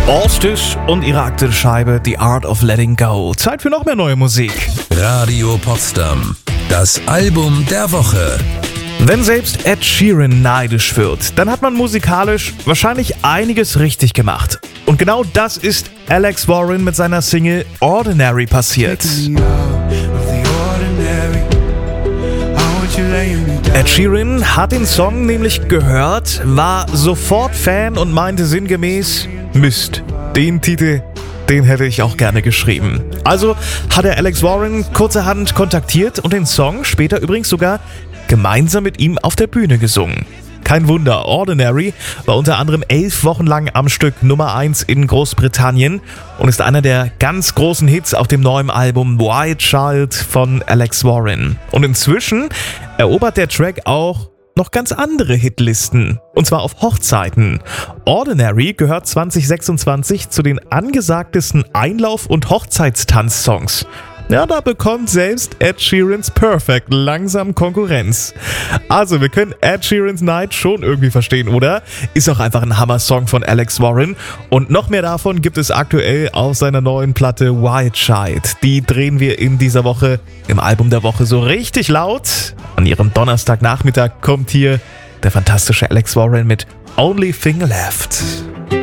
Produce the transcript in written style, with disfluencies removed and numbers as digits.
Allstis und ihre aktuelle Scheibe The Art of Letting Go. Zeit für noch mehr neue Musik. Radio Potsdam. Das Album der Woche. Wenn selbst Ed Sheeran neidisch wird, dann hat man musikalisch wahrscheinlich einiges richtig gemacht. Und genau das ist Alex Warren mit seiner Single Ordinary passiert. Ed Sheeran hat den Song nämlich gehört, war sofort Fan und meinte sinngemäß: Mist, den Titel, den hätte ich auch gerne geschrieben. Also hat er Alex Warren kurzerhand kontaktiert und den Song später übrigens sogar gemeinsam mit ihm auf der Bühne gesungen. Kein Wunder, Ordinary war unter anderem 11 Wochen lang am Stück Nummer 1 in Großbritannien und ist einer der ganz großen Hits auf dem neuen Album Wild Child von Alex Warren. Und inzwischen erobert der Track auch noch ganz andere Hitlisten, und zwar auf Hochzeiten. Ordinary gehört 2026 zu den angesagtesten Einlauf- und Hochzeitstanzsongs. Ja, da bekommt selbst Ed Sheerans Perfect langsam Konkurrenz. Also, wir können Ed Sheerans Neid schon irgendwie verstehen, oder? Ist auch einfach ein Hammer-Song von Alex Warren. Und noch mehr davon gibt es aktuell auf seiner neuen Platte Wild Child. Die drehen wir in dieser Woche im Album der Woche so richtig laut. An ihrem Donnerstagnachmittag kommt hier der fantastische Alex Warren mit Only Thing Left.